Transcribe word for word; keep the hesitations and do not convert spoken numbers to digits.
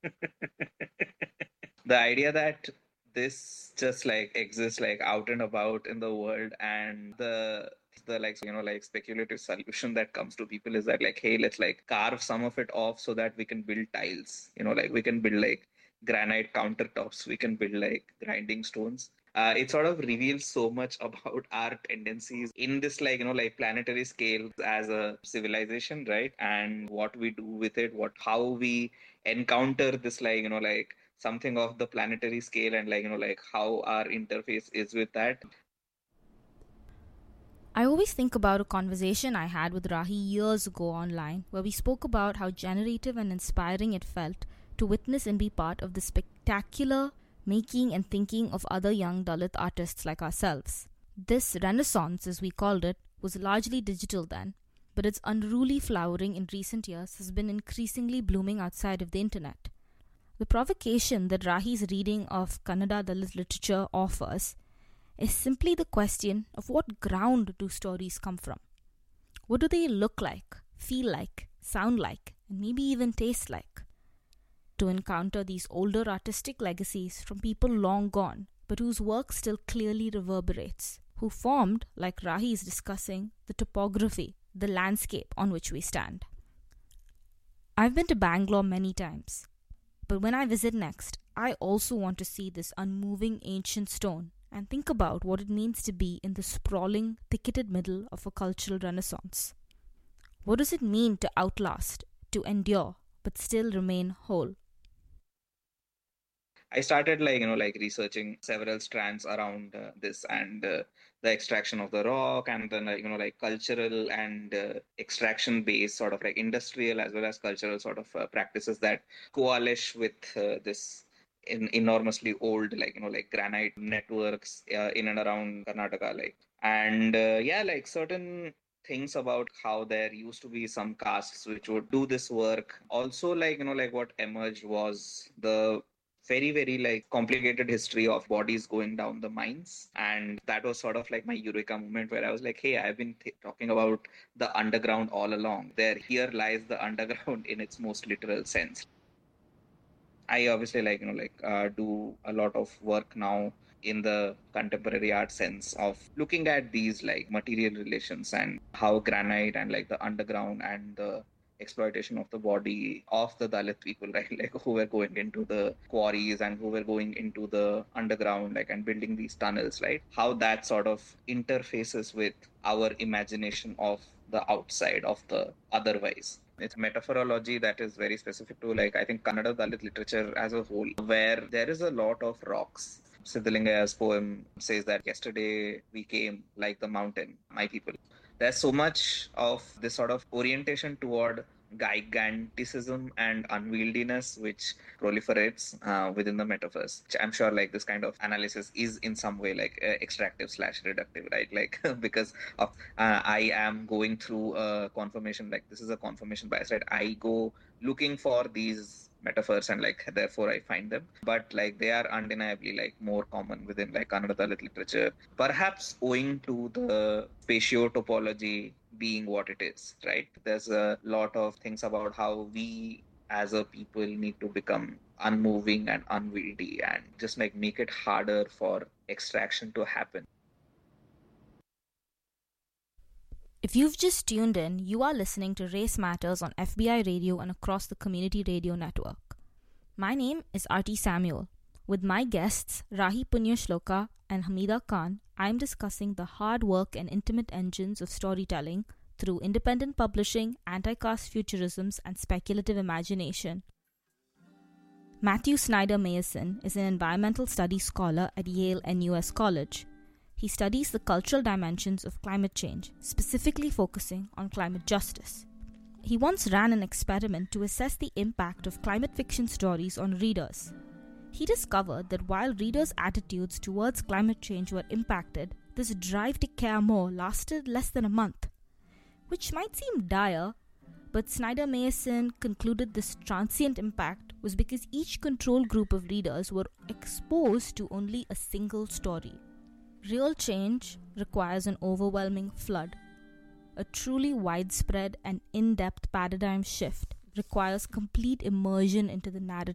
The idea that this just like exists like out and about in the world, and the the like you know like speculative solution that comes to people is that like, hey, let's like carve some of it off so that we can build tiles, you know like we can build like granite countertops, we can build like grinding stones. Uh, it sort of reveals so much about our tendencies in this like you know like planetary scale as a civilization, right? And what we do with it, what how we encounter this like you know like something of the planetary scale, and like you know like how our interface is with that. I always think about a conversation I had with Rahi years ago online where we spoke about how generative and inspiring it felt to witness and be part of the spectacular making and thinking of other young Dalit artists like ourselves. This renaissance, as we called it, was largely digital then, but its unruly flowering in recent years has been increasingly blooming outside of the internet. The provocation that Rahi's reading of Kannada Dalit literature offers is simply the question of what ground do stories come from? What do they look like, feel like, sound like, and maybe even taste like? To encounter these older artistic legacies from people long gone, but whose work still clearly reverberates, who formed, like Rahi is discussing, the topography, the landscape on which we stand. I've been to Bangalore many times, but when I visit next, I also want to see this unmoving ancient stone and think about what it means to be in the sprawling, ticketed middle of a cultural renaissance. What does it mean to outlast, to endure, but still remain whole? I started like you know like researching several strands around uh, this, and uh, the extraction of the rock, and then like, you know like cultural and uh, extraction based sort of like industrial as well as cultural sort of uh, practices that coalesce with uh, this in enormously old like you know like granite networks uh, in and around Karnataka, like. And uh, yeah, like certain things about how there used to be some castes which would do this work. Also, like you know like what emerged was the very very like complicated history of bodies going down the mines, and that was sort of like my eureka moment where I was like, hey, I've been th- talking about the underground all along. There, here lies the underground in its most literal sense. I obviously like you know like uh, do a lot of work now in the contemporary art sense of looking at these like material relations and how granite and like the underground and the exploitation of the body of the Dalit people, right? Like who were going into the quarries and who were going into the underground, like and building these tunnels, right? How that sort of interfaces with our imagination of the outside of the otherwise. It's metaphorology that is very specific to like I think Kannada Dalit literature as a whole, where there is a lot of rocks. Siddhalingaya's poem says that yesterday we came like the mountain, my people. There's so much of this sort of orientation toward giganticism and unwieldiness which proliferates uh, within the metaphors. I'm sure like this kind of analysis is in some way like uh, extractive slash reductive, right? Like because of uh, I am going through a confirmation, like this is a confirmation bias, right? I go looking for these metaphors and like therefore I find them, but like they are undeniably like more common within like Kannada Dalit literature, perhaps owing to the spatio topology being what it is, right? There's a lot of things about how we as a people need to become unmoving and unwieldy and just like make it harder for extraction to happen. If you've just tuned in, you are listening to Race Matters on F B I Radio and across the Community Radio Network. My name is Arti Samuel. With my guests, Rahi Punyashloka and Hamida Khan, I am discussing the hard work and intimate engines of storytelling through independent publishing, anti-caste futurisms, and speculative imagination. Matthew Snyder Mason is an environmental studies scholar at Yale N U S College. He studies the cultural dimensions of climate change, specifically focusing on climate justice. He once ran an experiment to assess the impact of climate fiction stories on readers. He discovered that while readers' attitudes towards climate change were impacted, this drive to care more lasted less than a month. Which might seem dire, but Snyder Mason concluded this transient impact was because each control group of readers were exposed to only a single story. Real change requires an overwhelming flood. A truly widespread and in-depth paradigm shift requires complete immersion into the narrative.